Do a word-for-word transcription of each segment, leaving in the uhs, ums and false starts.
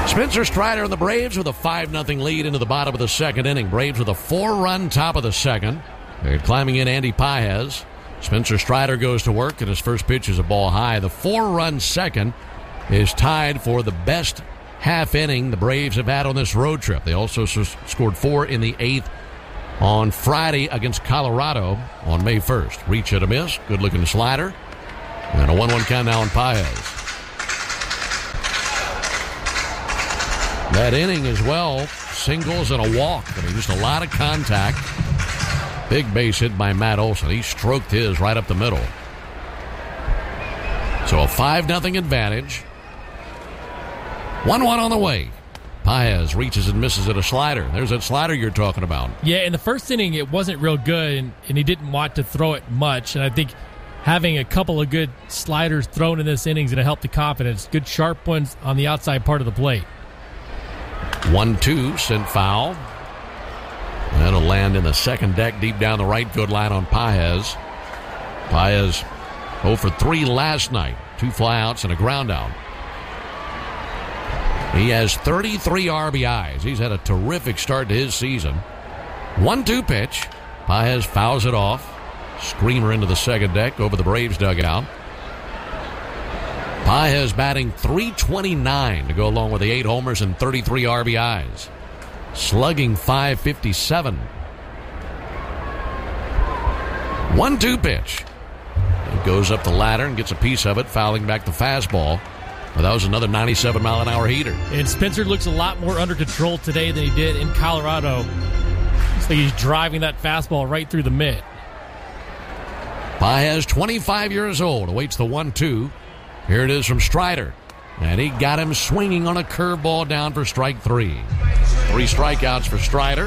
Spencer Strider and the Braves with a five nothing lead into the bottom of the second inning. Braves with a four-run top of the second. They're climbing in Andy Paez. Spencer Strider goes to work, and his first pitch is a ball high. The four-run second is tied for the best half inning the Braves have had on this road trip. They also s- scored four in the eighth on Friday against Colorado on May first. Reach and a miss. Good-looking slider. And a one one count now on Paez. That inning as well, singles and a walk. I mean, just a lot of contact. Big base hit by Matt Olson. He stroked his right up the middle. So a five nothing advantage. one one on the way. Paez reaches and misses at a slider. There's that slider you're talking about. Yeah, in the first inning, it wasn't real good, and, and he didn't want to throw it much. And I think having a couple of good sliders thrown in this inning is going to help the confidence. Good sharp ones on the outside part of the plate. one two, sent foul. That'll land in the second deck deep down the right field line on Paez. Paez oh for three last night. Two flyouts and a ground out. He has thirty-three R B Is. He's had a terrific start to his season. one two pitch. Paez fouls it off. Screamer into the second deck over the Braves dugout. Paez batting three twenty-nine to go along with the eight homers and thirty-three R B Is. Slugging five fifty-seven. one two pitch. He goes up the ladder and gets a piece of it, fouling back the fastball. Well, that was another ninety-seven mile an hour heater. And Spencer looks a lot more under control today than he did in Colorado. It's like he's driving that fastball right through the mitt. Paez, twenty-five years old, awaits the one two. Here it is from Strider. And he got him swinging on a curveball down for strike three. Three strikeouts for Strider.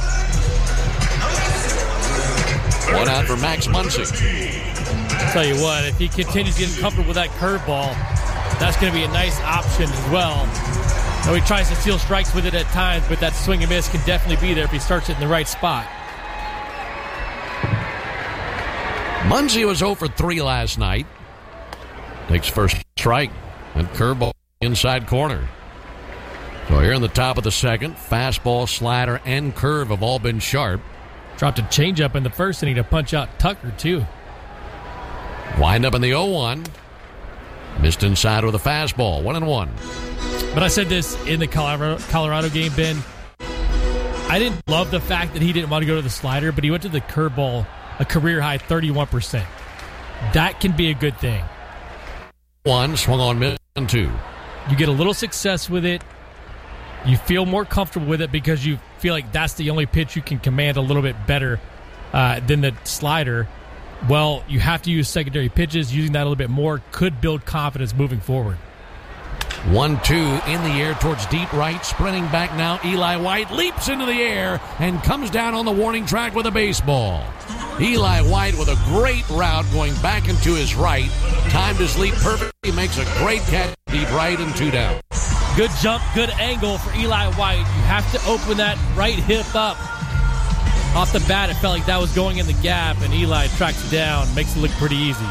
One out for Max Muncy. I'll tell you what, if he continues getting comfortable with that curveball, that's going to be a nice option as well. Though he tries to steal strikes with it at times, but that swing and miss can definitely be there if he starts it in the right spot. Muncy was oh for three last night. Takes first strike and curveball inside corner. So here in the top of the second, fastball, slider, and curve have all been sharp. Dropped a changeup in the first inning to punch out Tucker, too. Wind up in the oh one. Missed inside with a fastball, one and one. But I said this in the Colorado, Colorado game, Ben. I didn't love the fact that he didn't want to go to the slider, but he went to the curveball, a career-high thirty-one percent. That can be a good thing. One, swung on, missed, and two. You get a little success with it. You feel more comfortable with it because you feel like that's the only pitch you can command a little bit better uh, than the slider. Well, you have to use secondary pitches. Using that a little bit more could build confidence moving forward. one two in the air towards deep right. Sprinting back now, Eli White leaps into the air and comes down on the warning track with a baseball. Eli White with a great route going back into his right. Timed his leap perfectly. He makes a great catch deep right and two down. Good jump, good angle for Eli White. You have to open that right hip up. Off the bat, it felt like that was going in the gap, and Eli tracks it down, makes it look pretty easy.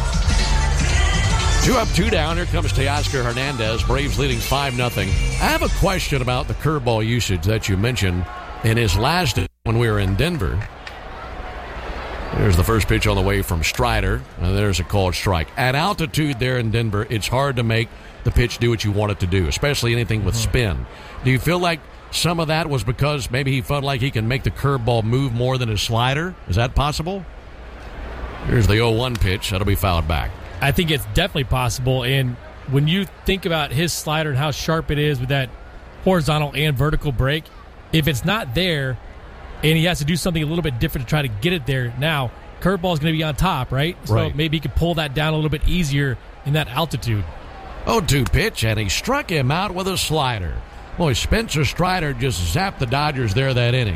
Two up, two down. Here comes Teoscar Hernandez. Braves leading five nothing. I have a question about the curveball usage that you mentioned in his last when we were in Denver. There's the first pitch on the way from Strider, and there's a called strike. At altitude there in Denver, it's hard to make the pitch do what you want it to do, especially anything with spin. Do you feel like some of that was because maybe he felt like he can make the curveball move more than his slider? Is that possible? Here's the oh one pitch. That'll be fouled back. I think it's definitely possible, and when you think about his slider and how sharp it is with that horizontal and vertical break, if it's not there and he has to do something a little bit different to try to get it there, now curveball is going to be on top, right? So right. Maybe he could pull that down a little bit easier in that altitude. oh two pitch, and he struck him out with a slider. Boy, Spencer Strider just zapped the Dodgers there that inning.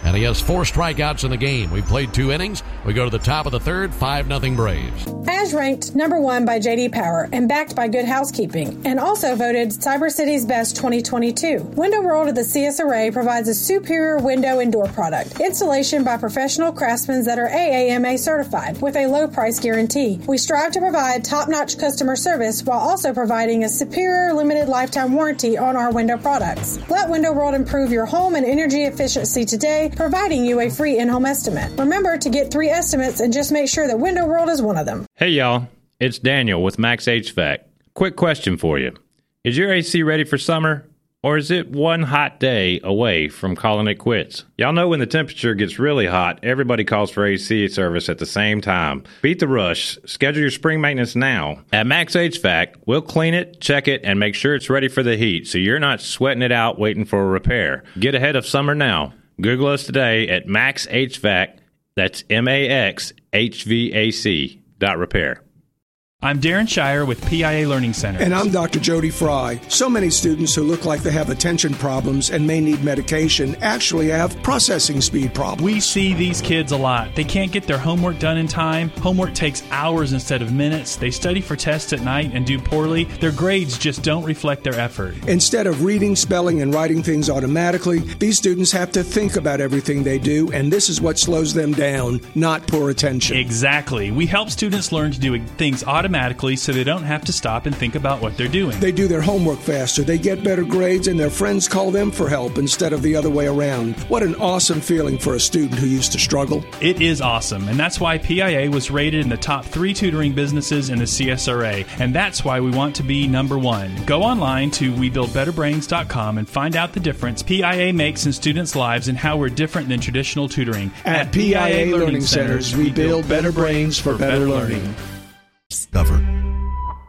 and he has four strikeouts in the game. We've played two innings. We go to the top of the third, five nothing Braves. As ranked number one by J D Power and backed by Good Housekeeping, and also voted Cyber City's Best twenty twenty-two. Window World of the C S R A provides a superior window and door product. Installation by professional craftsmen that are A A M A certified with a low price guarantee. We strive to provide top-notch customer service while also providing a superior limited lifetime warranty on our window products. Let Window World improve your home and energy efficiency today, providing you a free in-home estimate. Remember to get three estimates and just make sure that Window World is one of them. Hey y'all, it's Daniel with Max H V A C. Quick question for you. Is your A C ready for summer? Or is it one hot day away from calling it quits? Y'all know when the temperature gets really hot, everybody calls for A C service at the same time. Beat the rush. Schedule your spring maintenance now. At Max H V A C, we'll clean it, check it, and make sure it's ready for the heat so you're not sweating it out waiting for a repair. Get ahead of summer now. Google us today at Max H V A C. That's M A X H V A C dot repair. I'm Darren Shire with P I A Learning Center. And I'm Doctor Jody Fry. So many students who look like they have attention problems and may need medication actually have processing speed problems. We see these kids a lot. They can't get their homework done in time. Homework takes hours instead of minutes. They study for tests at night and do poorly. Their grades just don't reflect their effort. Instead of reading, spelling, and writing things automatically, these students have to think about everything they do, and this is what slows them down, not poor attention. Exactly. We help students learn to do things automatically so they don't have to stop and think about what they're doing. They do their homework faster, they get better grades, and their friends call them for help instead of the other way around. What an awesome feeling for a student who used to struggle. It is awesome, and that's why P I A was rated in the top three tutoring businesses in the C S R A, and that's why we want to be number one. Go online to we build better brains dot com and find out the difference P I A makes in students' lives and how we're different than traditional tutoring. At, At P I A, P I A Learning Centers, we build better brains for better learning.